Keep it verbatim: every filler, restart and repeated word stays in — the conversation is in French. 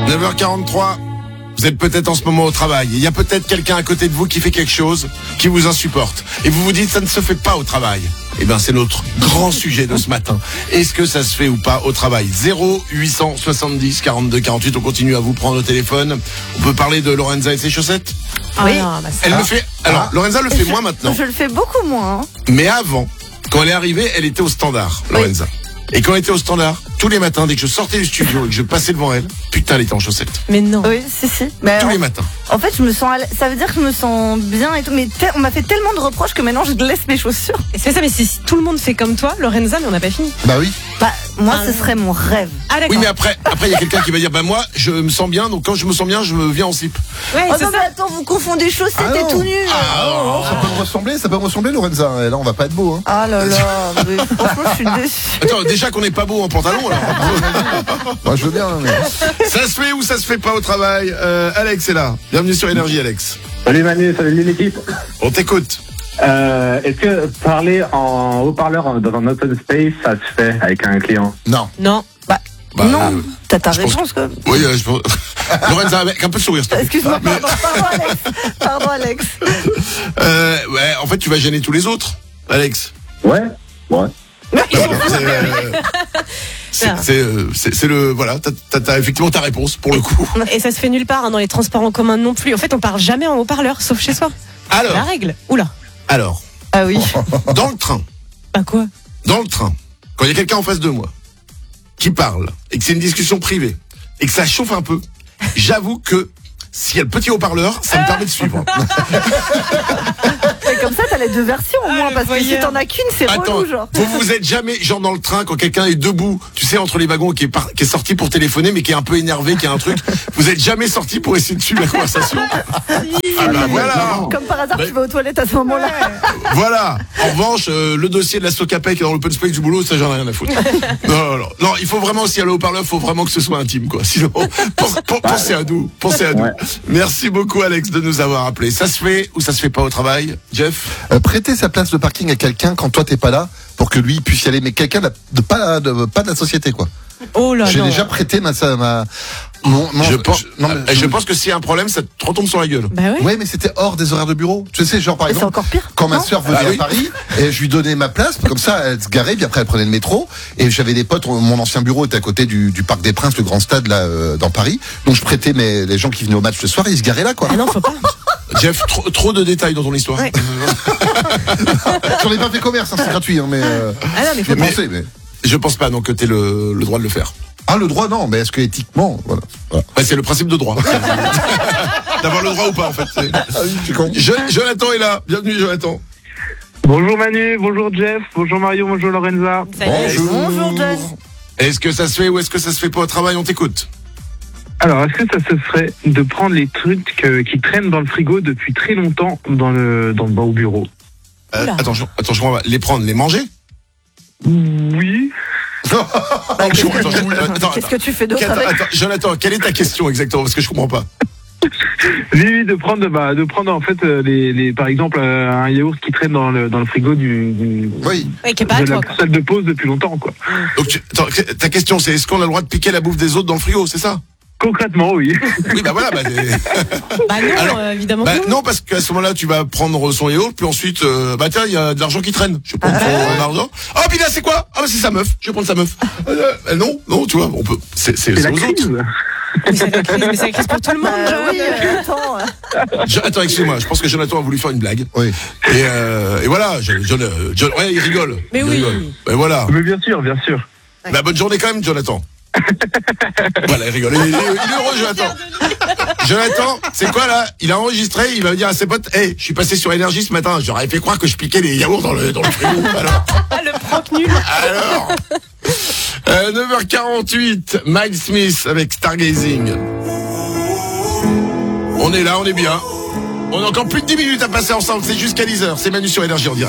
neuf heures quarante-trois. Vous êtes peut-être en ce moment au travail. Il y a peut-être quelqu'un à côté de vous qui fait quelque chose qui vous insupporte. Et vous vous dites, ça ne se fait pas au travail. Eh bien, c'est notre grand sujet de ce matin. Est-ce que ça se fait ou pas au travail? Zéro huit cent soixante-dix quarante-deux quarante-huit. On continue à vous prendre au téléphone. On peut parler de Lorenza et ses chaussettes? Oui. Ah, bah, Elle ah. le fait. Alors, Ah. Lorenza le fait je, moins maintenant. Je le fais beaucoup moins. Hein. Mais avant, quand elle est arrivée, elle était au standard, Lorenza. Oui. Et quand elle était au standard, tous les matins, dès que je sortais du studio et que je passais devant elle, putain, elle était en chaussettes. Mais non. Oui, si, si. Mais tous en, les matins. En fait, je me sens, ça veut dire que je me sens bien et tout. Mais te, on m'a fait tellement de reproches que maintenant je laisse mes chaussures. Et c'est ça, mais si tout le monde fait comme toi, Lorenza, mais on n'a pas fini. Bah oui. Bah, moi, Ah, ce serait mon rêve. Ah, d'accord. Oui, mais après, après, il y a quelqu'un qui va dire, bah moi, je me sens bien, donc quand je me sens bien, je me viens en slip. Ouais, Oh c'est non, ça. mais attends, vous confondez chaussettes Ah et non. tout nu. Ah, Oh, ça peut me ressembler, ça peut me ressembler, Lorenza. Et là, on va pas être beau, hein. Ah là là, mais franchement, je suis déçue. Attends, déjà qu'on n'est pas beau en pantalon, alors. Moi, je veux bien, mais... Ça se fait ou ça se fait pas au travail? euh, Alex est là. Bienvenue sur Énergie, Alex. Salut Manu, salut l'équipe. On t'écoute. Euh, est-ce que parler en haut-parleur dans un open space, ça se fait avec un client? Non. Non. Bah, Bah, non, euh, t'as ta je pense réponse quand même. Oui, euh, je pense. Lorenza, avec un peu de sourire, s'il te plaît. Excuse-moi, pardon, pardon Alex. Pardon Alex. Euh, ouais, en fait, tu vas gêner tous les autres, Alex. Ouais, ouais. Bah, voilà, c'est, euh, c'est, c'est, euh, c'est, c'est le, voilà, t'as, t'as, t'as effectivement ta réponse pour le coup. Et ça se fait nulle part hein, dans les transports en commun non plus. En fait, on parle jamais en haut-parleur, sauf chez soi. La Alors, règle. Oula. alors, Ah oui. dans le train, Bah quoi? dans le train, quand il y a quelqu'un en face de moi qui parle et que c'est une discussion privée et que ça chauffe un peu, j'avoue que s'il y a le petit haut-parleur, ça me permet de suivre. Et comme ça, t'as les deux versions au Ah, moins, le parce que si voyeur. t'en as qu'une, c'est Attends, relou, genre. vous vous êtes jamais, genre dans le train, quand quelqu'un est debout, tu sais, entre les wagons, qui est, par, qui est sorti pour téléphoner, mais qui est un peu énervé, qui a un truc, vous êtes jamais sorti pour essayer de suivre la conversation? Ah bah voilà. Comme par hasard, Bah- tu vas aux toilettes à ce moment-là. Voilà. En revanche, euh, le dossier de la Socapec qui est dans l'open space du boulot, ça j'en ai rien à foutre. Non, non, non. Non, il faut vraiment, si elle est haut-parleur, il faut vraiment que ce soit intime, quoi. Sinon, pour- pour- pensez à nous. Pensez à nous. Ouais. Merci beaucoup, Alex, de nous avoir appelés. Ça se fait ou ça se fait pas au travail, Jeff? Euh, prêter sa place de parking à quelqu'un quand toi t'es pas là, pour que lui puisse y aller, mais quelqu'un de, de pas de pas de la société, quoi. Oh là J'ai non. déjà prêté ma ma, ma mon, mon- je pense, non, mais je, je pense que s'il y a un problème, ça te retombe sur la gueule. Bah ouais. Ouais, mais c'était hors des horaires de bureau. Tu sais, genre par Et c'est exemple, encore pire. quand ma non sœur venait Ah oui. à Paris, et je lui donnais ma place, comme ça, elle se garait, puis après elle prenait le métro, et j'avais des potes. Mon ancien bureau était à côté du, du Parc des Princes, le grand stade là euh, dans Paris. Donc je prêtais mes les gens qui venaient au match le soir, ils se garaient là, quoi. Ah non, faut pas. Jeff, trop, trop de détails dans ton histoire. Ouais. J'en ai pas fait commerce, hein, c'est gratuit, hein, mais euh, Ah non, mais faut j'ai pas. pensé, mais Je pense pas donc que t'aies le, le droit de le faire. ah le droit non, mais est-ce que éthiquement, voilà. voilà. Ouais, c'est le principe de droit. D'avoir le droit ou pas, en fait. C'est- Ah oui, je suis con. Je- Jonathan est là. Bienvenue, Jonathan. Bonjour Manu, bonjour Jeff, bonjour Mario, bonjour Lorenza. Salut. Bonjour, Jess. Est-ce que ça se fait ou est-ce que ça se fait pas au travail? On t'écoute. Alors, est-ce que ça se ferait de prendre les trucs euh, qui traînent dans le frigo depuis très longtemps dans le, dans le bas au bureau? Euh, Oula. attention, attention, on va les prendre, les manger. Oui. Attends, attends, attends, attends, Qu'est-ce que tu fais d'autre attends, avec attends, Jonathan, quelle est ta question exactement? Parce que je comprends pas. Oui, oui, de prendre, bah, de prendre en fait euh, les, les, par exemple, euh, un yaourt qui traîne dans le, dans le frigo du, du Oui. Ouais, qui est pas à de la toi, quoi. salle de pause depuis longtemps, quoi. Donc, tu- attends, ta question, c'est est-ce qu'on a le droit de piquer la bouffe des autres dans le frigo, c'est ça? Concrètement, oui. Oui, bah voilà. Bah, c'est- Bah non, Alors, euh, évidemment bah, que non. non, parce qu'à ce moment-là, tu vas prendre son yaourt, puis ensuite, euh, bah tiens, il y a de l'argent qui traîne. Je vais prendre son argent. Oh, puis là, c'est quoi? Ah, bah c'est sa meuf. Je vais prendre sa meuf. Euh, euh, non, non, tu vois, on peut. C'est, c'est, C'est c'est la aux crise. autres. Mais c'est la crise, mais c'est la crise pour tout le monde. Bah John. oui, euh, attends. euh, Je- attends, excusez-moi. Je pense que Jonathan a voulu faire une blague. Oui. Et, euh, et voilà. Je, je, je- je- ouais, il rigole. Mais il oui. rigole. Ben voilà. Mais bien sûr, bien sûr. Bah, bonne journée quand même, Jonathan. Voilà, il rigole. Il, il- il est heureux, Jonathan. Jonathan, c'est quoi là? Il a enregistré, il va dire à ses potes, hey, je suis passé sur Énergie ce matin, j'aurais fait croire que je piquais les yaourts dans le, dans le frigo. Alors, Ah, le prank nul. alors. Euh, neuf heures quarante-huit, Miles Smith avec Stargazing. On est là, on est bien. On a encore plus de dix minutes à passer ensemble, c'est jusqu'à dix heures, c'est Manu sur Énergie en direct.